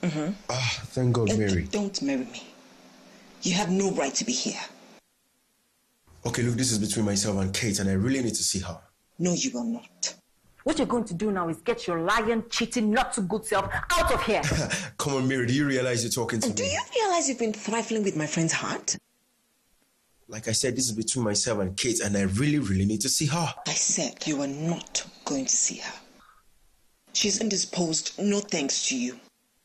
Ah, thank God, Mary. Don't marry me. You have no right to be here. Okay, look, this is between myself and Kate, and I really need to see her. No, you will not. What you're going to do now is get your lying, cheating, not too good self out of here. Come on, Mary, do you realize you're talking to me? Do you realize you've been trifling with my friend's heart? Like I said, this is between myself and Kate, and I really, really need to see her. I said you are not going to see her. She's indisposed, no thanks to you.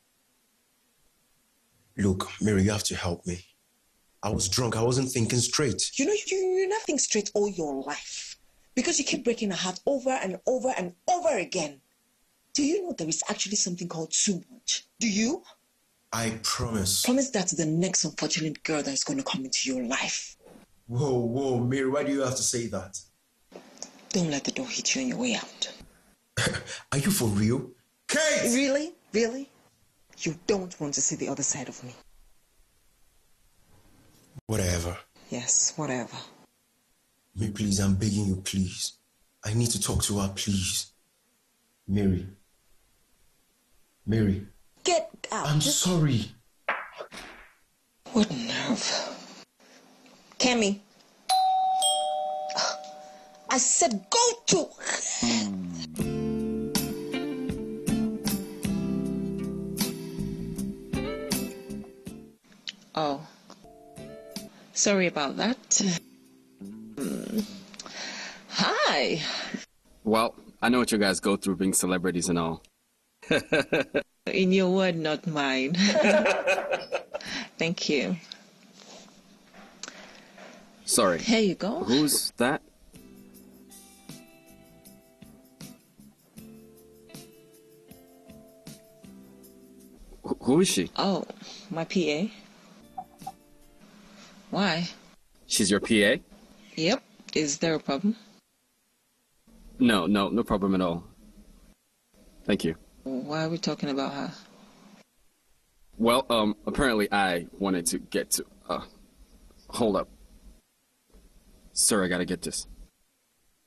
Look, Mary, you have to help me. I was drunk. I wasn't thinking straight. You know, you're not thinking straight all your life. Because you keep breaking her heart over and over and over again. Do you know there is actually something called too much? Do you? I promise. Promise that to the next unfortunate girl that is going to come into your life. Whoa, Mary, why do you have to say that? Don't let the door hit you on your way out. Are you for real? Kate! Really? Really? You don't want to see the other side of me. Whatever. Yes, whatever. Mary, please, I'm begging you, please. I need to talk to her, please. Mary. Mary. Get out. I'm sorry. What nerve. Kemi. I said go to... Oh. Sorry about that. Hi. Well, I know what you guys go through being celebrities and all. In your word, not mine. Thank you. Sorry. Here you go. Who's that? Who is she? Oh, my PA. Why? She's your PA? Yep. Is there a problem? No problem at all. Thank you. Why are we talking about her? Well, apparently I wanted to get to, hold up. Sir, I gotta get this.